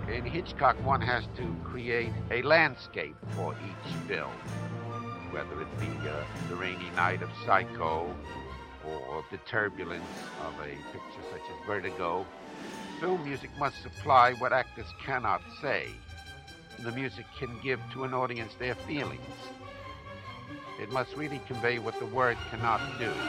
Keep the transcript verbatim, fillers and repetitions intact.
In Hitchcock, one has to create a landscape for each film, whether it be uh, the rainy night of Psycho or the turbulence of a picture such as Vertigo. Film music must supply what actors cannot say. The music can give to an audience their feelings. It must really convey what the word cannot do.